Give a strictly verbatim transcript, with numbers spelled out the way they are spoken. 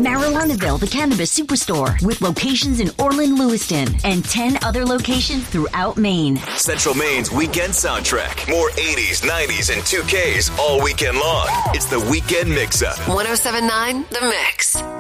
Marijuanaville, the Cannabis Superstore, with locations in Orland, Lewiston, and ten other locations throughout Maine. Central Maine's weekend soundtrack. More eighties, nineties, and two Ks all weekend long. It's the Weekend Mix-Up. one oh seven point nine The Mix.